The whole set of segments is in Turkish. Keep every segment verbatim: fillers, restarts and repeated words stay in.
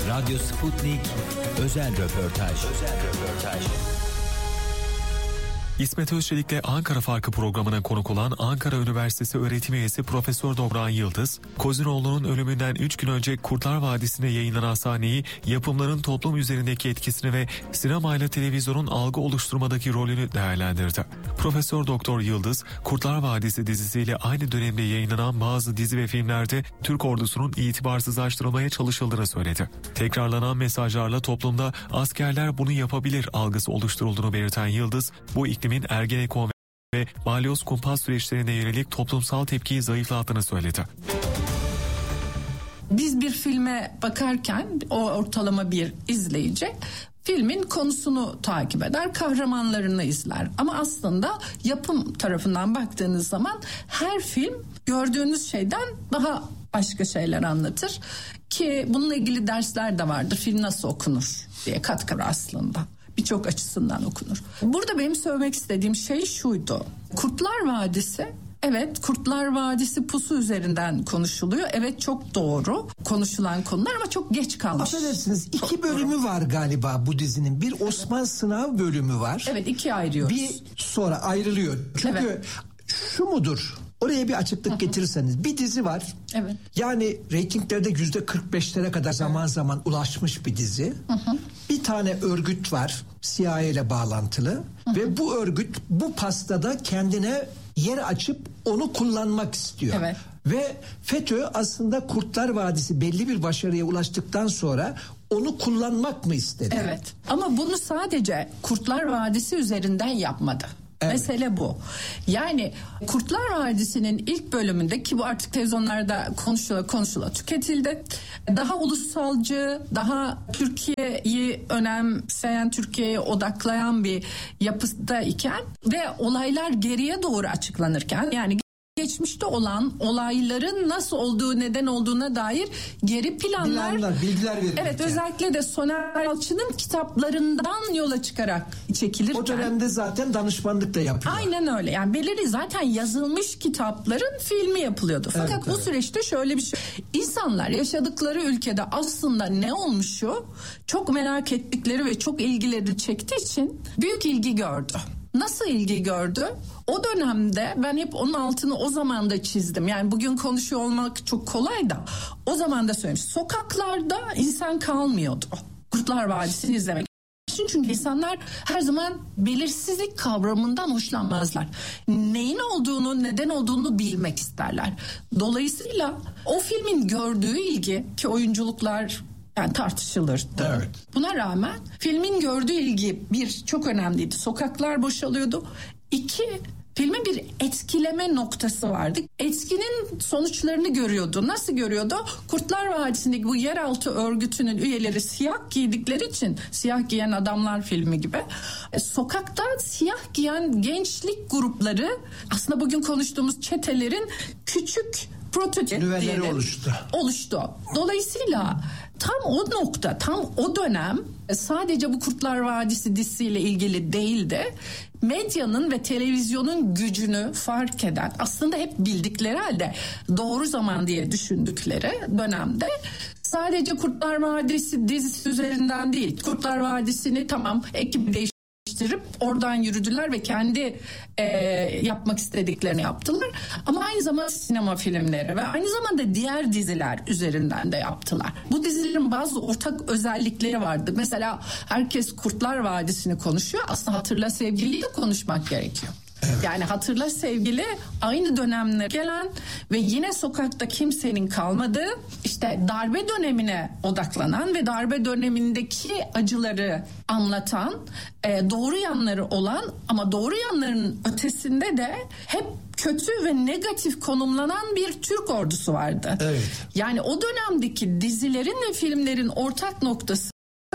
Radyo Sputnik özel röportaj. Özel röportaj. İsmet Özçelik'le Ankara Farkı programına konuk olan Ankara Üniversitesi öğretim üyesi Profesör Dobran Yıldız, Kozinoğlu'nun ölümünden üç gün önce Kurtlar Vadisi'nde yayınlanan sahneyi, yapımların toplum üzerindeki etkisini ve sinemayla televizyonun algı oluşturmadaki rolünü değerlendirdi. Profesör Doktor Yıldız, Kurtlar Vadisi dizisiyle aynı dönemde yayınlanan bazı dizi ve filmlerde Türk ordusunun itibarsızlaştırılmaya çalışıldığını söyledi. Tekrarlanan mesajlarla toplumda askerler bunu yapabilir algısı oluşturulduğunu belirten Yıldız, bu iklimin Ergenekon ve balyoz kumpas süreçlerine yönelik toplumsal tepkiyi zayıflattığını söyledi. Biz bir filme bakarken o ortalama bir izleyici filmin konusunu takip eder, kahramanlarını izler. Ama aslında yapım tarafından baktığınız zaman her film gördüğünüz şeyden daha başka şeyler anlatır. Ki bununla ilgili dersler de vardır. Film nasıl okunur diye katkı aslında. Birçok açısından okunur. Burada benim söylemek istediğim şey şuydu. Kurtlar Vadisi, evet Kurtlar Vadisi pusu üzerinden konuşuluyor. Evet çok doğru konuşulan konular ama çok geç kalmış. Affedersiniz, iki bölümü var galiba bu dizinin. Bir Osman Sınav bölümü var. Evet, ikiye ayırıyoruz. Bir sonra ayrılıyor. Çünkü evet. Şu mudur? Oraya bir açıklık Hı-hı. getirirseniz. Bir dizi var. Evet. Yani reytinglerde yüzde kırk beşlere kadar zaman zaman ulaşmış bir dizi. Hı-hı. Bir tane örgüt var. C I A ile bağlantılı. Hı-hı. Ve bu örgüt bu pastada kendine yer açıp onu kullanmak istiyor. Evet. Ve FETÖ aslında Kurtlar Vadisi belli bir başarıya ulaştıktan sonra onu kullanmak mı istedi? Evet. Ama bunu sadece Kurtlar Vadisi üzerinden yapmadı. Evet. Mesele bu. Yani Kurtlar Vadisi'nin ilk bölümünde, ki bu artık televizyonlarda konuşula konuşula tüketildi. Daha ulusalcı, daha Türkiye'yi önemseyen, Türkiye'ye odaklayan bir yapıdayken ve olaylar geriye doğru açıklanırken, yani geçmişte olan olayların nasıl olduğu, neden olduğuna dair geri planlar, Bilenler, bilgiler verilirken. Evet, özellikle de Soner Yalçın'ın kitaplarından yola çıkarak çekilirken. O dönemde zaten danışmanlık da yapıyor. Aynen öyle. Yani belirli zaten yazılmış kitapların filmi yapılıyordu. Fakat evet, bu evet. süreçte şöyle bir şey. İnsanlar yaşadıkları ülkede aslında ne olmuşu çok merak ettikleri ve çok ilgileri çektiği için büyük ilgi gördü. Nasıl ilgi gördü? O dönemde ben hep onun altını o zaman da çizdim. Yani bugün konuşuyor olmak çok kolay da o zaman da söylemiş. Sokaklarda insan kalmıyordu Kurtlar Vadisi'ni izlemek. Çünkü insanlar her zaman belirsizlik kavramından hoşlanmazlar. Neyin olduğunu, neden olduğunu bilmek isterler. Dolayısıyla o filmin gördüğü ilgi, ki oyunculuklar yani tartışılırdı. Evet. Buna rağmen filmin gördüğü ilgi bir çok önemliydi. Sokaklar boşalıyordu. İki, filmin bir etkileme noktası vardı. Etkinin sonuçlarını görüyordu. Nasıl görüyordu? Kurtlar Vadisi'ndeki bu yeraltı örgütünün üyeleri siyah giydikleri için, siyah giyen adamlar filmi gibi, e, sokakta siyah giyen gençlik grupları aslında bugün konuştuğumuz çetelerin küçük prototipi oluştu. oluştu. Dolayısıyla tam o nokta, tam o dönem sadece bu Kurtlar Vadisi dizisiyle ilgili değil de medyanın ve televizyonun gücünü fark eden, aslında hep bildikleri halde doğru zaman diye düşündükleri dönemde sadece Kurtlar Vadisi dizisi üzerinden değil, Kurtlar Vadisi'ni tamam ekip değiştirip oradan yürüdüler ve kendi e, yapmak istediklerini yaptılar. Ama aynı zamanda sinema filmleri ve aynı zamanda diğer diziler üzerinden de yaptılar. Bu dizilerin bazı ortak özellikleri vardı. Mesela herkes Kurtlar Vadisi'ni konuşuyor. Aslında Hatırla Sevgili'yi de konuşmak gerekiyor. Evet. Yani Hatırla Sevgili aynı dönemlere gelen ve yine sokakta kimsenin kalmadığı, işte darbe dönemine odaklanan ve darbe dönemindeki acıları anlatan, e, doğru yanları olan ama doğru yanların ötesinde de hep kötü ve negatif konumlanan bir Türk ordusu vardı. Evet. Yani o dönemdeki dizilerin ve filmlerin ortak noktası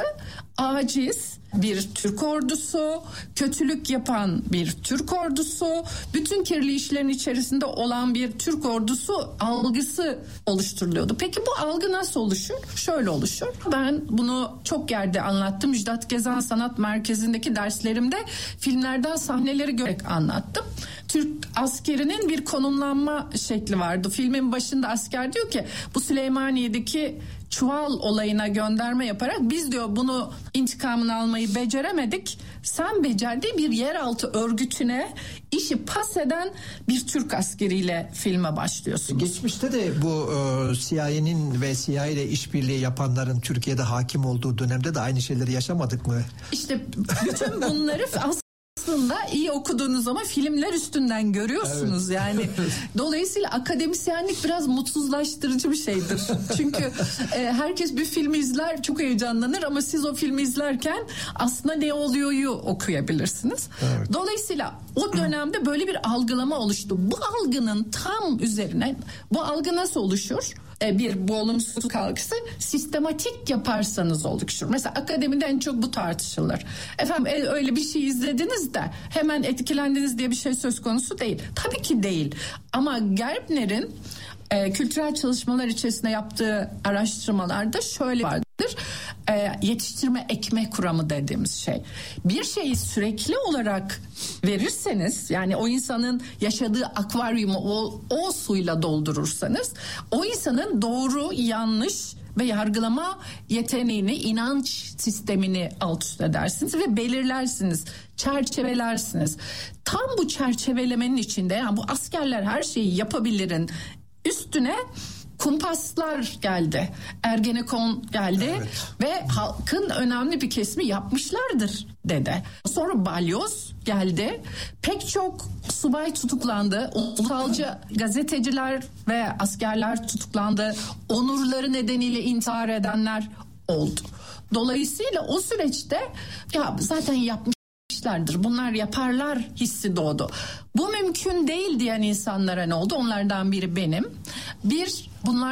aciz bir Türk ordusu, kötülük yapan bir Türk ordusu, bütün kirli işlerin içerisinde olan bir Türk ordusu algısı oluşturuluyordu. Peki bu algı nasıl oluşur? Şöyle oluşur. Ben bunu çok yerde anlattım. Müjdat Gezen Sanat Merkezi'ndeki derslerimde filmlerden sahneleri görerek anlattım. Türk askerinin bir konumlanma şekli vardı. Filmin başında asker diyor ki bu Süleymaniye'deki çuval olayına gönderme yaparak biz diyor bunu intikamını almayı beceremedik. Sen becerdiği bir yeraltı örgütüne işi pas eden bir Türk askeriyle filme başlıyorsunuz. Geçmişte de bu e, C I A'nin ve C I A ile işbirliği yapanların Türkiye'de hakim olduğu dönemde de aynı şeyleri yaşamadık mı? İşte bütün bunları aslında iyi okuduğunuz zaman filmler üstünden görüyorsunuz. Evet. Yani dolayısıyla akademisyenlik biraz mutsuzlaştırıcı bir şeydir. Çünkü e, herkes bir filmi izler, çok heyecanlanır ama siz o filmi izlerken aslında ne oluyor'yu okuyabilirsiniz. Evet. Dolayısıyla o dönemde böyle bir algılama oluştu. Bu algının tam üzerine, bu algı nasıl oluşur? Bir bu olumsuz algısı sistematik yaparsanız oluşur. Mesela akademide en çok bu tartışılır. Efendim öyle bir şey izlediniz de hemen etkilendiniz diye bir şey söz konusu değil. Tabii ki değil. Ama Gerbner'in e, kültürel çalışmalar içerisinde yaptığı araştırmalarda şöyle vardır. E, yetiştirme ekme kuramı dediğimiz şey. Bir şeyi sürekli olarak verirseniz, yani o insanın yaşadığı akvaryumu o, o suyla doldurursanız, o insanın doğru, yanlış ve yargılama yeteneğini, inanç sistemini alt üst edersiniz ve belirlersiniz, çerçevelersiniz. Tam bu çerçevelemenin içinde, yani bu askerler her şeyi yapabilirin üstüne kumpaslar geldi. Ergenekon geldi, evet. Ve halkın önemli bir kesimi yapmışlardır dedi. Sonra balyoz geldi. Pek çok subay tutuklandı. Ulusalcı gazeteciler ve askerler tutuklandı. Onurları nedeniyle intihar edenler oldu. Dolayısıyla o süreçte ya zaten yapmış bunlar yaparlar hissi doğdu. Bu mümkün değil diyen insanlara ne oldu? Onlardan biri benim. Bir, bunlar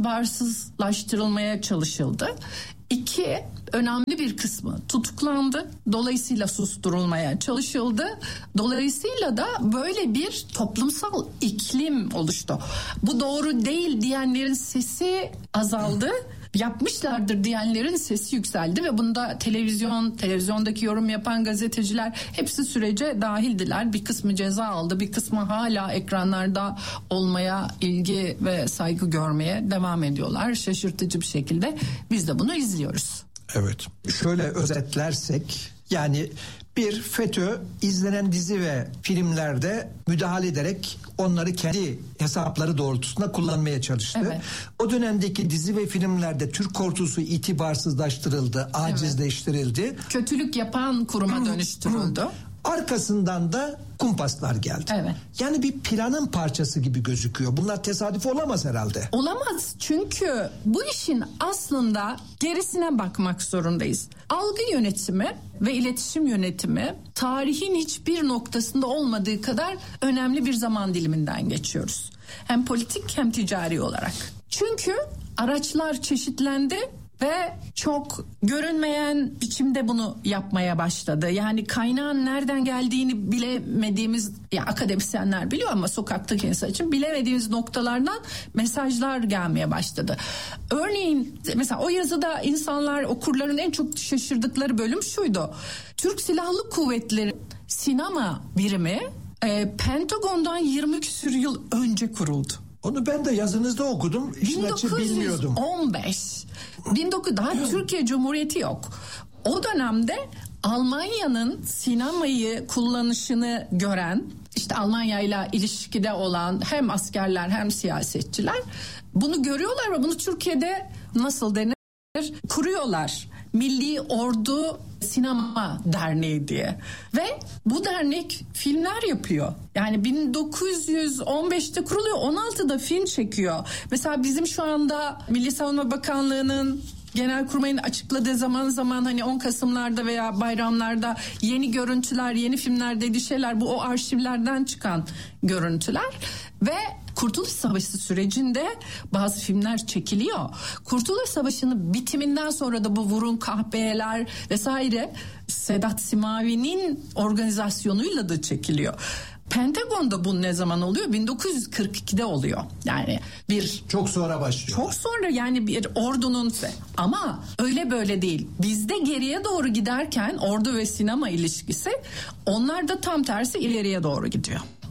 itibarsızlaştırılmaya çalışıldı. İki, önemli bir kısmı tutuklandı. Dolayısıyla susturulmaya çalışıldı. Dolayısıyla da böyle bir toplumsal iklim oluştu. Bu doğru değil diyenlerin sesi azaldı. Yapmışlardır diyenlerin sesi yükseldi ve bunda televizyon, televizyondaki yorum yapan gazeteciler hepsi sürece dahildiler. Bir kısmı ceza aldı, bir kısmı hala ekranlarda olmaya, ilgi ve saygı görmeye devam ediyorlar. Şaşırtıcı bir şekilde biz de bunu izliyoruz. Evet. Şöyle özetlersek, yani bir, FETÖ izlenen dizi ve filmlerde müdahale ederek onları kendi hesapları doğrultusunda kullanmaya çalıştı. Evet. O dönemdeki dizi ve filmlerde Türk ordusu itibarsızlaştırıldı, acizleştirildi. Evet. Kötülük yapan kuruma dönüştürüldü. Arkasından da kumpaslar geldi. Evet. Yani bir planın parçası gibi gözüküyor. Bunlar tesadüf olamaz herhalde. Olamaz, çünkü bu işin aslında gerisine bakmak zorundayız. Algı yönetimi ve iletişim yönetimi tarihin hiçbir noktasında olmadığı kadar önemli bir zaman diliminden geçiyoruz. Hem politik hem ticari olarak. Çünkü araçlar çeşitlendi ve çok görünmeyen biçimde bunu yapmaya başladı. Yani kaynağın nereden geldiğini bilemediğimiz, ya akademisyenler biliyor ama sokaktaki insan için bilemediğimiz noktalardan mesajlar gelmeye başladı. Örneğin mesela o yazıda insanlar, okurların en çok şaşırdıkları bölüm şuydu. Türk Silahlı Kuvvetleri sinema birimi e, Pentagon'dan yirmi küsur yıl önce kuruldu. Onu ben de yazınızda okudum. İşin açığı bilmiyordum. bin dokuz yüz on beş bin dokuz daha Türkiye Cumhuriyeti yok. O dönemde Almanya'nın sinemayı kullanışını gören, işte Almanya ile ilişkide olan hem askerler hem siyasetçiler bunu görüyorlar ve bunu Türkiye'de nasıl denir? Kuruyorlar. Milli Ordu Sinema Derneği diye. Ve bu dernek filmler yapıyor. Yani bin dokuz yüz on beşte kuruluyor, on altıda film çekiyor. Mesela bizim şu anda Milli Savunma Bakanlığı'nın Genelkurmay'ın açıkladığı zaman zaman hani on Kasım'larda veya bayramlarda yeni görüntüler, yeni filmler dediği şeyler, bu o arşivlerden çıkan görüntüler ve Kurtuluş Savaşı sürecinde bazı filmler çekiliyor. Kurtuluş Savaşı'nın bitiminden sonra da bu Vurun Kahpeler vesaire Sedat Simavi'nin organizasyonuyla da çekiliyor. Pentagon'da bu ne zaman oluyor? bin dokuz yüz kırk ikide oluyor. Yani bir çok sonra başlıyor. Çok sonra, yani bir ordunun, ama öyle böyle değil. Bizde geriye doğru giderken ordu ve sinema ilişkisi, onlar da tam tersi ileriye doğru gidiyor.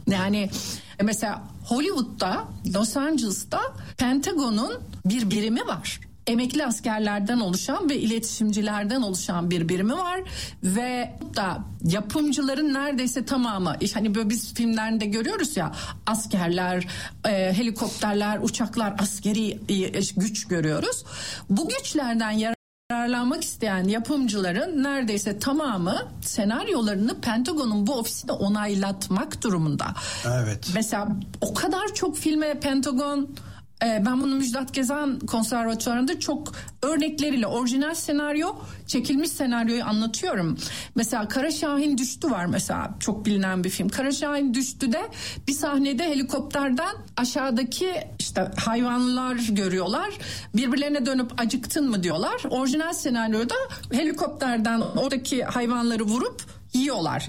Yani mesela Hollywood'da, Los Angeles'ta Pentagon'un bir birimi var. Emekli askerlerden oluşan ve iletişimcilerden oluşan bir birimi var ve da yapımcıların neredeyse tamamı, hani böyle biz filmlerinde görüyoruz ya, askerler, e, helikopterler, uçaklar, askeri e, güç görüyoruz. Bu güçlerden yararlanmak isteyen yapımcıların neredeyse tamamı senaryolarını Pentagon'un bu ofisinde onaylatmak durumunda. Evet. Mesela o kadar çok filme Pentagon, ben bunu Müjdat Gezen Konservatuvarı'nda çok örnekleriyle orijinal senaryo, çekilmiş senaryoyu anlatıyorum. Mesela Kara Şahin Düştü var mesela, çok bilinen bir film. Kara Şahin Düştü'de bir sahnede helikopterden aşağıdaki işte hayvanlar görüyorlar. Birbirlerine dönüp acıktın mı diyorlar. Orijinal senaryoda helikopterden oradaki hayvanları vurup yiyorlar.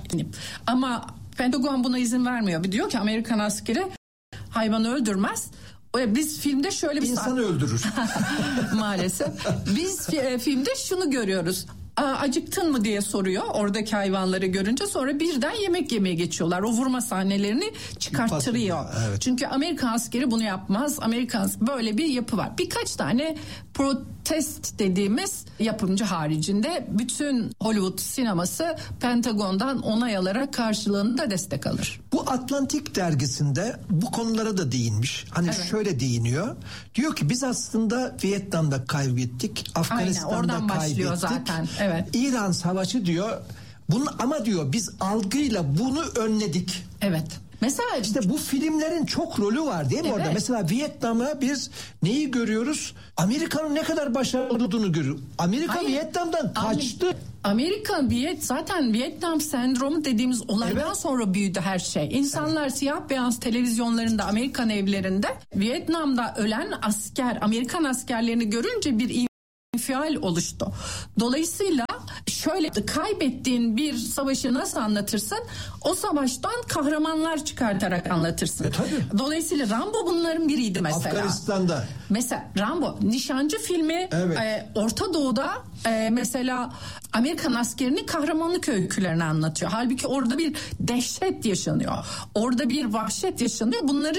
Ama Pentagon buna izin vermiyor. Bir diyor ki Amerikan askeri hayvanı öldürmez. Biz filmde şöyle bir... İnsanı öldürür. Maalesef. Biz e, filmde şunu görüyoruz. Acıktın mı diye soruyor oradaki hayvanları görünce, sonra birden yemek yemeye geçiyorlar. O vurma sahnelerini çıkarttırıyor. Evet. Çünkü Amerikan askeri bunu yapmaz. Amerikan böyle bir yapı var. Birkaç tane protest dediğimiz yapımcı haricinde bütün Hollywood sineması Pentagon'dan onay alarak karşılığında destek alır. Bu Atlantik dergisinde bu konulara da değinmiş. Hani evet. Şöyle değiniyor. Diyor ki biz aslında Vietnam'da kaybettik. Afganistan'da Aynen, kaybettik. Zaten. Evet. İran Savaşı diyor. Bunu, ama diyor biz algıyla bunu önledik. Evet. Mesela işte bu filmlerin çok rolü var değil mi evet. Orada? Mesela Vietnam'a biz neyi görüyoruz? Amerika'nın ne kadar başarılı olduğunu görüyoruz. Amerika Hayır. Vietnam'dan kaçtı. Amerika Viyet zaten Vietnam sendromu dediğimiz olaydan evet. sonra büyüdü her şey. İnsanlar evet. siyah beyaz televizyonlarında, Amerikan evlerinde Vietnam'da ölen asker, Amerikan askerlerini görünce bir infial oluştu. Dolayısıyla şöyle, kaybettiğin bir savaşı nasıl anlatırsın? O savaştan kahramanlar çıkartarak anlatırsın. E, tabii. Dolayısıyla Rambo bunların biriydi mesela. Afganistan'da. Mesela Rambo, Nişancı filmi evet. e, Orta Doğu'da e, mesela Amerikan askerinin kahramanlık öykülerini anlatıyor. Halbuki orada bir dehşet yaşanıyor. Orada bir vahşet yaşanıyor. Bunları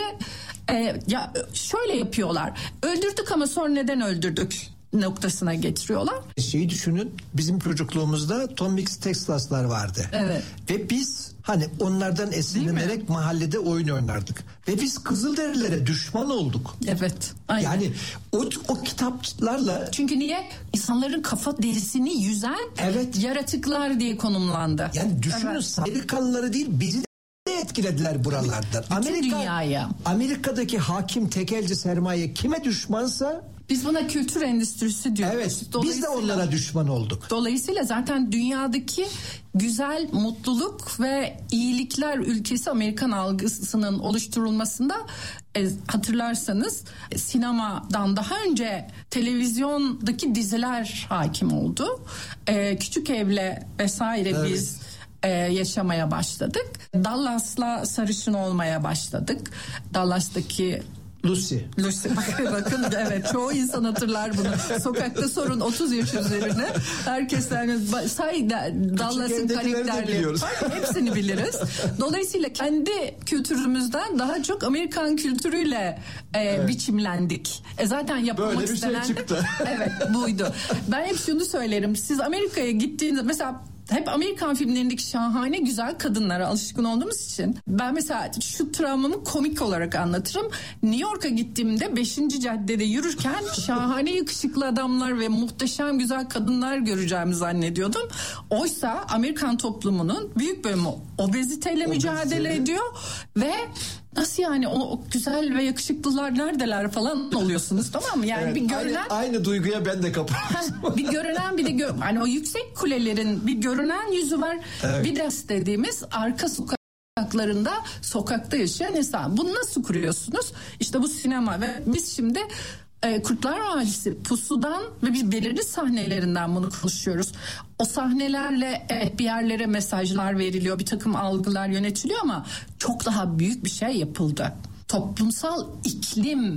e, ya şöyle yapıyorlar. Öldürdük ama sonra neden öldürdük noktasına getiriyorlar. Şeyi düşünün, bizim çocukluğumuzda Tom Mix Texas'lar vardı. Evet. Ve biz hani onlardan esinlenerek mahallede oyun oynardık. Ve biz Kızılderililere düşman olduk. Evet. Aynen. Yani o, o kitaplarla... Çünkü niye? İnsanların kafa derisini yüzen evet. yaratıklar diye konumlandı. Yani düşünün evet. Amerikalıları değil, bizi de etkilediler buralardan. Bütün Amerika, dünyaya. Amerika'daki hakim tekelci sermaye kime düşmansa... Biz buna kültür endüstrisi diyoruz. Evet, biz de onlara düşman olduk. Dolayısıyla zaten dünyadaki güzel, mutluluk ve iyilikler ülkesi Amerikan algısının oluşturulmasında e, hatırlarsanız sinemadan daha önce televizyondaki diziler hakim oldu. E, Küçük Ev'le vesaire evet. biz e, yaşamaya başladık. Dallas'la sarışın olmaya başladık. Dallas'taki Lucy. Lucy. Bakın, bakın evet, çoğu insan hatırlar bunu. Sokakta sorun otuz yaş üzerine. Herkesten say Dallas'ın karakterleri. Hepsini biliriz. Dolayısıyla kendi kültürümüzden daha çok Amerikan kültürüyle e, evet. biçimlendik. E, zaten yapılmak böyle istenen. Böyle bir şey çıktı. Evet, buydu. Ben hep şunu söylerim. Siz Amerika'ya gittiğinizde mesela hep Amerikan filmlerindeki şahane güzel kadınlara alışkın olduğumuz için ben mesela şu travmamı komik olarak anlatırım. New York'a gittiğimde beşinci caddede yürürken şahane yakışıklı adamlar ve muhteşem güzel kadınlar göreceğimi zannediyordum. Oysa Amerikan toplumunun büyük bölümü obeziteyle mücadele ediyor ve nasıl yani o, o güzel ve yakışıklılar neredeler falan oluyorsunuz, tamam mı? Yani evet, bir görünen aynı, aynı duyguya ben de kapılıyorum. bir görünen bir de gö- hani o yüksek kulelerin bir görünen yüzü var. Evet. Bir de dediğimiz arka sokaklarında sokakta yaşayan insan. Bunu nasıl kuruyorsunuz? İşte bu sinema ve biz şimdi e, Kurtlar Vadisi, Pusu'dan ve bir belirli sahnelerinden bunu konuşuyoruz. O sahnelerle evet, bir yerlere mesajlar veriliyor, bir takım algılar yönetiliyor ama çok daha büyük bir şey yapıldı. Toplumsal iklim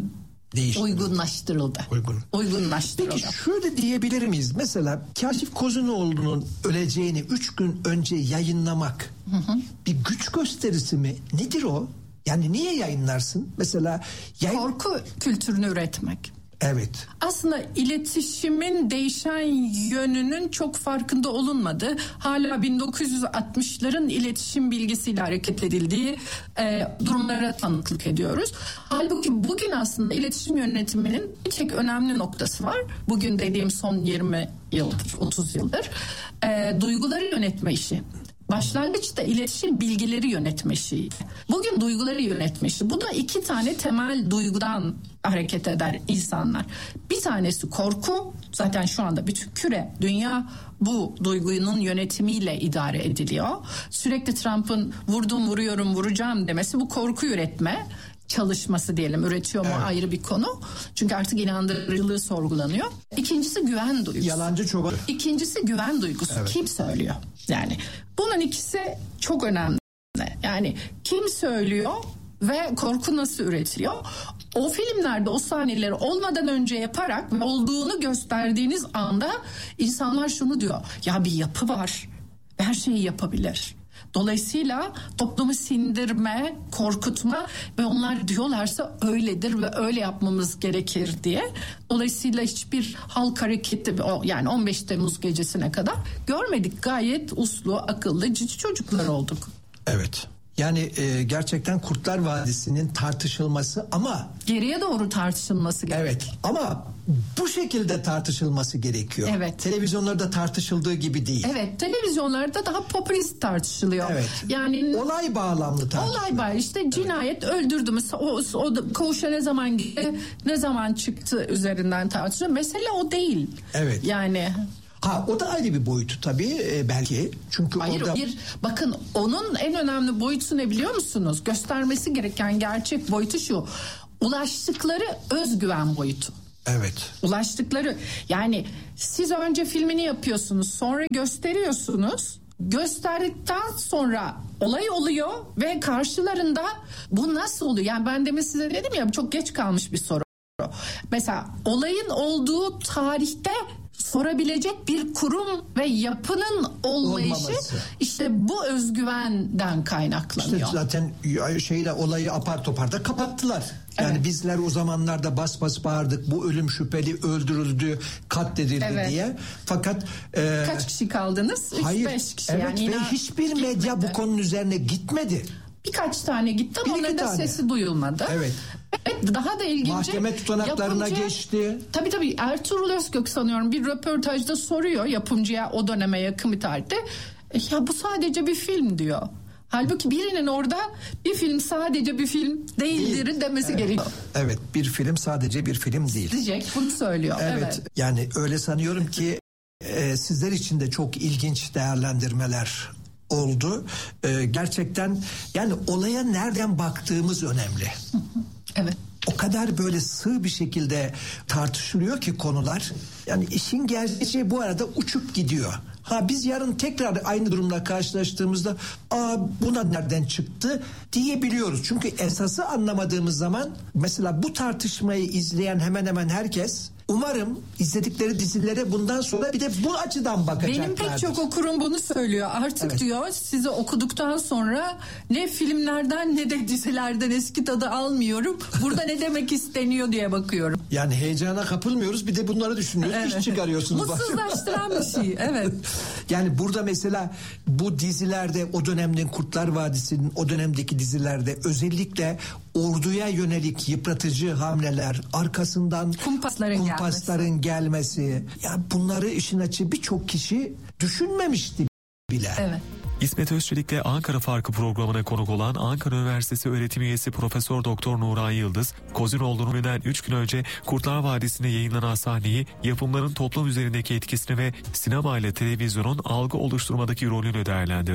değiştirildi. Uygunlaştırıldı. Uygun. Uygunlaştırıldı. Peki şöyle diyebilir miyiz? Mesela Kaşif Kozunoğlu'nun öleceğini üç gün önce yayınlamak hı hı. bir güç gösterisi mi? Nedir o? Yani niye yayınlarsın? Mesela yayın... korku kültürünü üretmek. Evet. Aslında iletişimin değişen yönünün çok farkında olunmadı. Hala bin dokuz yüz altmışların iletişim bilgisiyle hareket edildiği e, durumlara tanıklık ediyoruz. Halbuki bugün aslında iletişim yönetiminin bir tek önemli noktası var. Bugün dediğim son yirmi yıldır, otuz yıldır e, duyguları yönetme işi. Başlangıçta iletişim bilgileri yönetme işi. Bugün duyguları yönetme işi. Bu da iki tane temel duygudan hareket eder insanlar. Bir tanesi korku. Zaten şu anda bütün küre, dünya bu duygunun yönetimiyle idare ediliyor. Sürekli Trump'ın vurdum, vuruyorum, vuracağım demesi bu korku üretme çalışması diyelim. Üretiyor mu evet. ayrı bir konu. Çünkü artık inandırıcılığı sorgulanıyor. İkincisi güven duygusu. Yalancı çoban. İkincisi güven duygusu. Evet. Kim söylüyor? Yani bunun ikisi çok önemli. Yani kim söylüyor ve korku nasıl üretiliyor? O filmlerde o sahneleri olmadan önce yaparak ve olduğunu gösterdiğiniz anda insanlar şunu diyor. Ya bir yapı var. Her şeyi yapabilir. Dolayısıyla toplumu sindirme, korkutma ve onlar diyorlarsa öyledir ve öyle yapmamız gerekir diye. Dolayısıyla hiçbir halk hareketi yani on beş Temmuz gecesine kadar görmedik. Gayet uslu, akıllı, cici çocuklar olduk. Evet. Yani e, gerçekten Kurtlar Vadisi'nin tartışılması ama... Geriye doğru tartışılması gerekiyor. Evet ama bu şekilde tartışılması gerekiyor. Evet. Televizyonlarda tartışıldığı gibi değil. Evet, televizyonlarda daha popülist tartışılıyor. Evet. Yani olay bağlamlı tartışılıyor. Olay bağlamlı işte cinayet evet. öldürdü mü o, o koğuşa ne zaman gitti ne zaman çıktı üzerinden tartışılıyor. Mesele o değil. Evet. Yani... Ha o da ayrı bir boyutu tabii e, belki. Çünkü Hayır orada... bir bakın onun en önemli boyutu ne biliyor musunuz? Göstermesi gereken gerçek boyutu şu. Ulaştıkları özgüven boyutu. Evet. Ulaştıkları yani siz önce filmini yapıyorsunuz sonra gösteriyorsunuz. Gösterdikten sonra olay oluyor ve karşılarında bu nasıl oluyor? Yani ben demin size dedim ya çok geç kalmış bir soru. Mesela olayın olduğu tarihte sorabilecek bir kurum ve yapının olmayışı olmaması. İşte bu özgüvenden kaynaklanıyor. İşte zaten şeyle olayı apar topar da kapattılar. Yani evet. bizler o zamanlarda bas bas bağırdık. Bu ölüm şüpheli öldürüldü, katledildi evet. diye. Fakat e, kaç kişi kaldınız? Hayır. üç beş kişi. Evet yani ve hiçbir gitmedi. medya bu konunun üzerine gitmedi. Birkaç tane gitti ama onların da sesi duyulmadı. Evet. Evet, daha da ilginci. Mahkeme tutanaklarına yapımcı, geçti. Tabii tabii Ertuğrul Özkök sanıyorum bir röportajda soruyor yapımcıya o döneme yakın bir tarihte. Ya bu sadece bir film diyor. Halbuki birinin orada bir film sadece bir film değildir değil. demesi evet. gerekiyor. Evet bir film sadece bir film değil. Diyecek bunu söylüyor. Evet, evet. Yani öyle sanıyorum ki e, sizler için de çok ilginç değerlendirmeler oldu. Ee, gerçekten yani olaya nereden baktığımız önemli. Evet. O kadar böyle sığ bir şekilde tartışılıyor ki konular. Yani işin gerçeği bu arada uçup gidiyor. Ha biz yarın tekrar aynı durumla karşılaştığımızda aa buna nereden çıktı diyebiliyoruz. Çünkü esası anlamadığımız zaman mesela bu tartışmayı izleyen hemen hemen herkes umarım izledikleri dizilere bundan sonra bir de bu açıdan bakacaklardır. Benim pek çok okurum bunu söylüyor. Artık evet. diyor sizi okuduktan sonra ne filmlerden ne de dizilerden eski tadı almıyorum. Burada ne demek isteniyor diye bakıyorum. Yani heyecana kapılmıyoruz bir de bunları düşünüyoruz. Evet. İş çıkarıyorsunuz. Mutsuzlaştıran bir şey. Evet. Yani burada mesela bu dizilerde o dönemde Kurtlar Vadisi'nin o dönemdeki dizilerde özellikle orduya yönelik yıpratıcı hamleler arkasından kumpasların, kumpasların gelmesi. gelmesi. Ya bunları işin açığı birçok kişi düşünmemişti bile. Evet. İsmet Özçelik'le Ankara Farkı programına konuk olan Ankara Üniversitesi öğretim üyesi Profesör Doktor Nuray Yıldız, Kozinoğlu'nun ölümünden üç gün önce Kurtlar Vadisi'nde yayınlanan sahneyi, yapımların toplum üzerindeki etkisini ve sinema ile televizyonun algı oluşturmadaki rolünü değerlendirdi.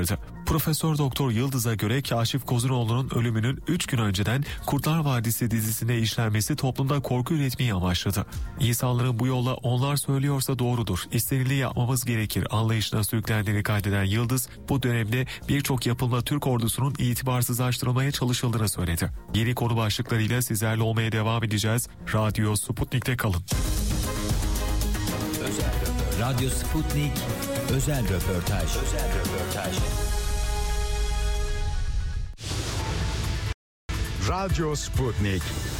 Profesör Doktor Yıldız'a göre Kaşif Kozunoğlu'nun ölümünün üç gün önceden Kurtlar Vadisi dizisine işlenmesi toplumda korku üretmeyi amaçladı. İnsanların bu yolla onlar söylüyorsa doğrudur, istenildiği yapmamız gerekir anlayışına sürüklendiğini kaydeden Yıldız, bu dönemde birçok yapımla Türk ordusunun itibarsızlaştırılmaya çalışıldığını söyledi. Yeni konu başlıklarıyla sizlerle olmaya devam edeceğiz. Radyo Sputnik'te kalın. Özel Radyo Sputnik özel röportaj. Özel röportaj. Radyo Sputnik.